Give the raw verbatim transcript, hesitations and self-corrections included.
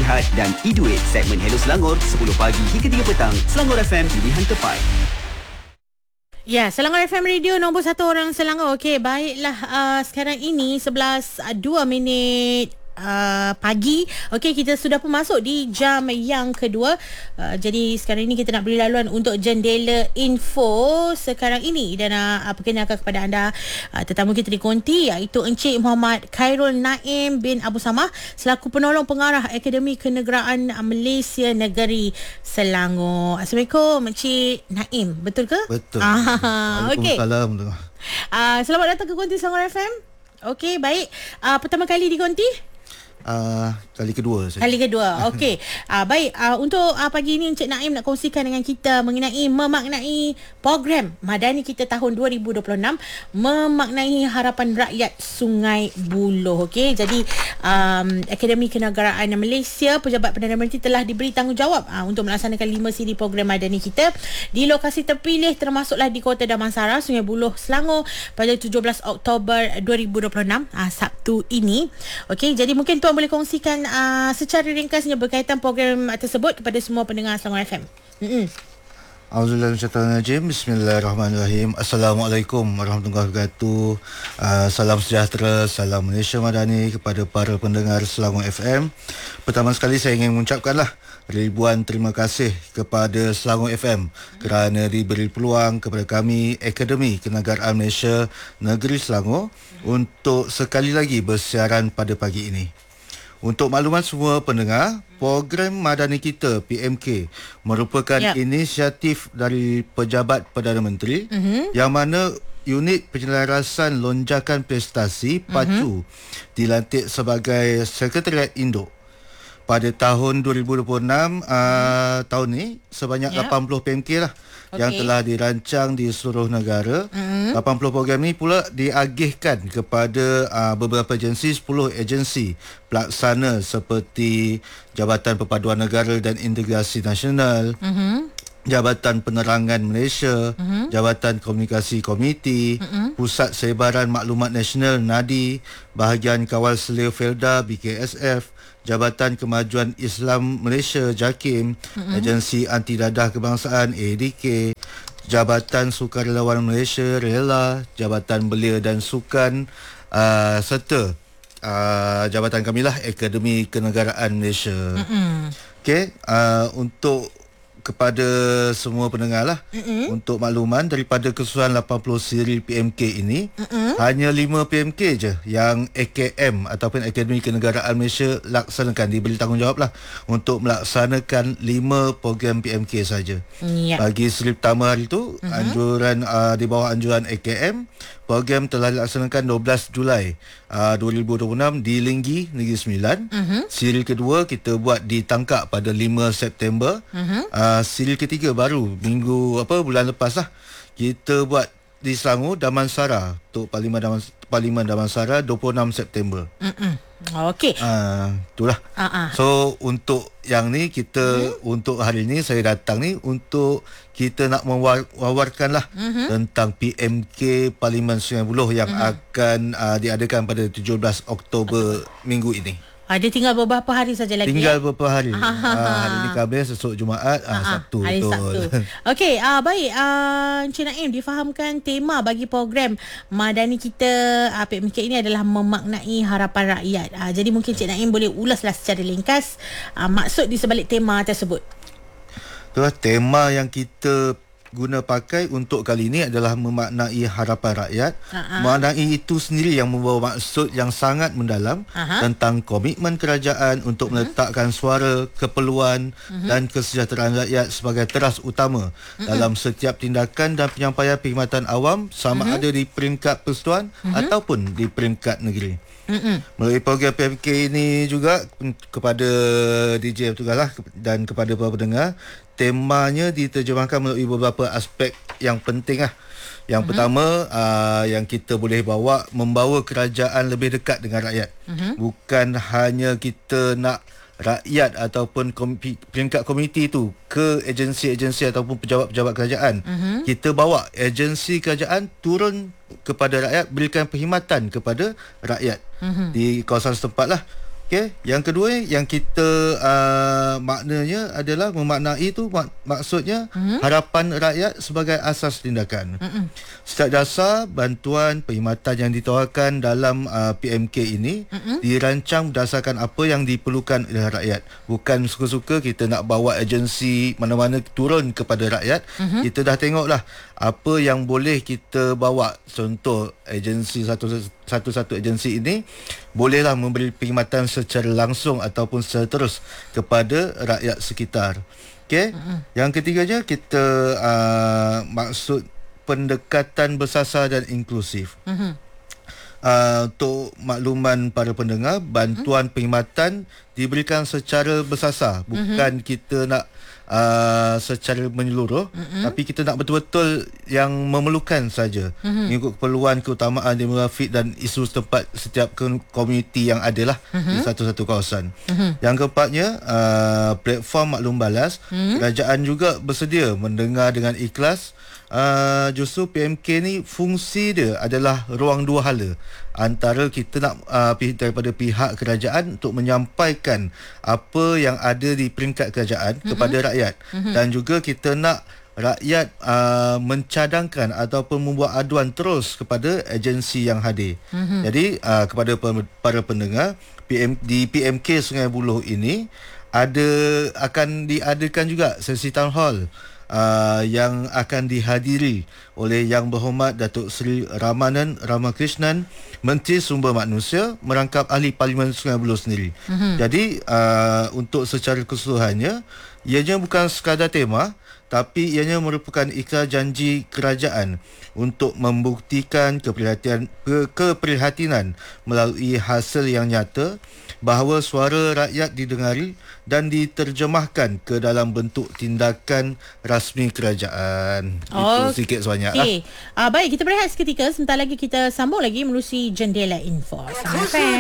Sihat dan e-duit. Segmen Hello Selangor, sepuluh pagi hingga tiga petang. Selangor F M, pilihan tepat. Ya, Selangor F M Radio nombor satu orang Selangor. Okey, baiklah. Uh, sekarang ini sebelas dua minit Uh, pagi. Okey, kita sudah pun masuk di jam yang kedua. Uh, jadi sekarang ini kita nak beri laluan untuk jendela info sekarang ini dan uh, perkenalkan kepada anda uh, tetamu kita di konti iaitu Encik Muhammad Khairul Naim bin Abu Samah selaku penolong pengarah Akademi Kenegaraan Malaysia Negeri Selangor. Assalamualaikum Encik Naim, betul ke? Betul. Ah, okey. Waalaikumsalam. Uh, selamat datang ke konti Selangor F M. Okey, baik. Uh, pertama kali di konti? Uh, kali kedua saya. Kali kedua. Okey. Uh, baik, uh, untuk uh, pagi ini Encik Naim nak kongsikan dengan kita mengenai memaknai program Madani kita tahun dua ribu dua puluh enam, memaknai harapan rakyat Sungai Buloh. Okey. Jadi um, Akademi Kenegaraan Malaysia, Pejabat Perdana Menteri telah diberi tanggungjawab uh, untuk melaksanakan lima siri program Madani kita di lokasi terpilih termasuklah di Kota Damansara, Sungai Buloh, Selangor pada tujuh belas Oktober dua ribu dua puluh enam, uh, Sabtu ini. Okey, jadi mungkin tuan boleh kongsikan uh, secara ringkasnya berkaitan program tersebut kepada semua pendengar Selangor F M. Mm-mm. Auzubillahiminasyaitanirrajim. Bismillahirrahmanirrahim. Assalamualaikum warahmatullahi wabarakatuh. Uh, salam sejahtera, salam Malaysia Madani kepada para pendengar Selangor F M. Pertama sekali saya ingin mengucapkanlah ribuan terima kasih kepada Selangor F M kerana diberi peluang kepada kami Akademi Kenegaraan Malaysia Negeri Selangor untuk sekali lagi bersiaran pada pagi ini. Untuk makluman semua pendengar, program Madani kita P M K merupakan yep. inisiatif dari Pejabat Perdana Menteri uh-huh. yang mana unit penyelarasan lonjakan prestasi PACU uh-huh. dilantik sebagai Sekretariat Induk. Pada tahun dua ribu dua puluh enam uh, tahun ni sebanyak yep. lapan puluh P M K lah okay. yang telah dirancang di seluruh negara. Mm-hmm. lapan puluh program ni pula diagihkan kepada uh, beberapa agensi, sepuluh agensi pelaksana seperti Jabatan Perpaduan Negara dan Integrasi Nasional, mm-hmm. Jabatan Penerangan Malaysia, uh-huh. Jabatan Komunikasi Komiti, uh-huh. Pusat Sebaran Maklumat Nasional N A D I, Bahagian Kawal Selia Felda B K S F, Jabatan Kemajuan Islam Malaysia JAKIM, uh-huh. Agensi Anti Dadah Kebangsaan A D K, Jabatan Sukarelawan Malaysia RELA, Jabatan Belia dan Sukan uh, serta uh, jabatan kamilah Akademi Kenegaraan Malaysia. Uh-huh. Okey, uh, untuk kepada semua pendengar lah, mm-hmm. untuk makluman daripada keseluruhan lapan puluh siri P M K ini, mm-hmm. hanya lima P M K je yang A K M ataupun Akademi Kenegaraan Malaysia laksanakan, diberi tanggungjawab lah untuk melaksanakan lima program P M K saja. Yep. Bagi siri pertama hari itu, mm-hmm. anjuran uh, di bawah anjuran A K M, program telah dilaksanakan dua belas Julai uh, dua ribu dua puluh enam di Linggi, Negeri Sembilan. Uh-huh. Siri kedua kita buat di Tangkak pada lima September. Uh-huh. Uh, siri ketiga baru minggu apa bulan lepas lah, kita buat di Selangor Damansara untuk Parlimen Damans- Parlimen Damansara dua puluh enam September. Uh-uh. Okey. Uh, itulah. Uh-uh. So untuk yang ni kita uh-huh. untuk hari ni saya datang ni untuk kita nak mewawarkanlah uh-huh. tentang P M K Parlimen Sungai Buloh yang uh-huh. akan uh, diadakan pada tujuh belas Oktober minggu ini. Ada tinggal beberapa hari saja lagi. Tinggal ya? beberapa hari. uh, hari ni Khamis, esok Jumaat, uh, Sabtu. Hari betul. Sabtu. Okey, uh, baik. Uh, Encik Naim, difahamkan tema bagi program Madani kita uh, P M K ini adalah memaknai harapan rakyat. Uh, jadi mungkin Encik Naim boleh ulaslah secara ringkas uh, maksud di sebalik tema tersebut. Itulah tema yang kita guna pakai untuk kali ini adalah memaknai harapan rakyat. Uh-huh. Memaknai itu sendiri yang membawa maksud yang sangat mendalam uh-huh. tentang komitmen kerajaan untuk uh-huh. meletakkan suara, keperluan uh-huh. dan kesejahteraan rakyat sebagai teras utama uh-huh. dalam setiap tindakan dan penyampaian perkhidmatan awam, sama uh-huh. ada di peringkat persekutuan uh-huh. ataupun di peringkat negeri. Uh-huh. Melalui program P M K ini juga kepada D J Petugas lah dan kepada para pendengar, temanya diterjemahkan melalui beberapa aspek yang penting lah. Yang uh-huh. pertama uh, yang kita boleh bawa, membawa kerajaan lebih dekat dengan rakyat. Uh-huh. Bukan hanya kita nak rakyat ataupun kompi, peringkat komiti itu ke agensi-agensi ataupun pejabat-pejabat kerajaan. Uh-huh. Kita bawa agensi kerajaan turun kepada rakyat, berikan perkhidmatan kepada rakyat uh-huh. di kawasan setempat lah. Okey, yang kedua yang kita uh, maknanya adalah memaknai tu mak- maksudnya mm-hmm. harapan rakyat sebagai asas tindakan. Mm-hmm. Secara dasar bantuan perkhidmatan yang ditawarkan dalam uh, P M K ini mm-hmm. dirancang berdasarkan apa yang diperlukan oleh rakyat. Bukan suka-suka kita nak bawa agensi mana-mana turun kepada rakyat. Mm-hmm. Kita dah tengoklah apa yang boleh kita bawa. Contoh agensi satu satu-satu agensi ini bolehlah memberi perkhidmatan secara langsung ataupun secara terus kepada rakyat sekitar. Okey. Uh-huh. Yang ketiganya kita uh, maksud pendekatan bersasar dan inklusif. Uh-huh. Uh, untuk makluman para pendengar, bantuan uh-huh. perkhidmatan diberikan secara bersasar, bukan uh-huh. kita nak uh, secara menyeluruh, uh-huh. tapi kita nak betul-betul yang memerlukan saja, uh-huh. mengikut keperluan, keutamaan demografik dan isu setempat setiap komuniti yang ada lah uh-huh. di satu-satu kawasan. Uh-huh. Yang keempatnya, uh, platform maklum balas, uh-huh. kerajaan juga bersedia mendengar dengan ikhlas. Uh, justru P M K ni fungsi dia adalah ruang dua hala, antara kita nak uh, daripada pihak kerajaan untuk menyampaikan apa yang ada di peringkat kerajaan mm-hmm. kepada rakyat, mm-hmm. dan juga kita nak rakyat uh, mencadangkan ataupun membuat aduan terus kepada agensi yang hadir. Mm-hmm. Jadi uh, kepada para pendengar, P M, di P M K Sungai Buloh ini ada akan diadakan juga sesi town hall Uh, yang akan dihadiri oleh Yang Berhormat Datuk Seri Ramanan Ramakrishnan, Menteri Sumber Manusia, merangkap ahli Parlimen Sungai Buloh sendiri. Mm-hmm. Jadi uh, untuk secara keseluruhannya, ianya bukan sekadar tema, tapi ianya merupakan ikrar janji kerajaan untuk membuktikan keprihatinan, ke, keprihatinan melalui hasil yang nyata bahawa suara rakyat didengari dan diterjemahkan ke dalam bentuk tindakan rasmi kerajaan. Oh, itu sikit sebanyak okay. lah. Uh, baik, kita berehat seketika. Sebentar lagi kita sambung lagi menerusi Jendela Info. Sama